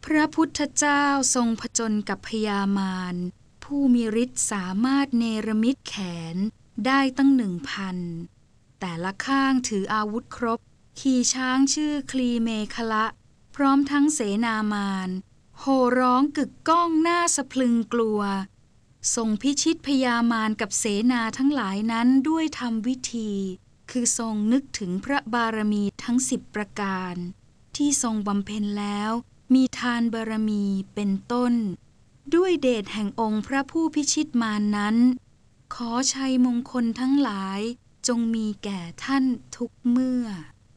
ระพุทธเจ้าทรงผจญกับพญามารผู้มีฤทธิ์สามารถเนรมิตแขนได้ตั้ง1,000แต่ละข้างถืออาวุธครบขี่ช้างชื่อคลีเมขละพร้อมทั้งเสนามารโห่ร้องกึกก้องน่าสะพรึงกลัวทรงพิชิตพญามารกับเสนาทั้งหลายนั้นด้วยธรรมวิธีคือทรงนึกถึงพระบารมีทั้ง10ประการที่ทรงบำเพ็ญแล้วมีทานบารมีเป็นต้นด้วยเดชแห่งองค์พระผู้พิชิตมารนั้นขอชัยมงคลทั้งหลายจงมีแก่ท่านทุกเมื่อ